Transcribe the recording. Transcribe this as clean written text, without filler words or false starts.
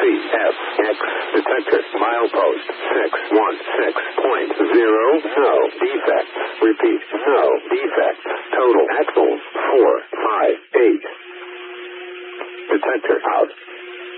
CFX detector milepost 616.0. No defects. Repeat, no defects. Total axles 458. Detector out.